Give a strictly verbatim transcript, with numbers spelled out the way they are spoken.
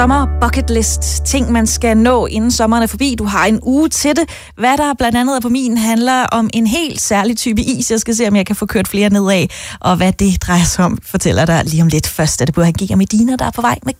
Sommer bucket list, ting man skal nå inden sommeren er forbi. Du har en uge til det. Hvad der blandt andet er på min handler om en helt særlig type is. Jeg skal se, om jeg kan få kørt flere nedad, og hvad det drejer sig om, fortæller dig lige om lidt. Først er det Burhan G og Medina, der er på vej med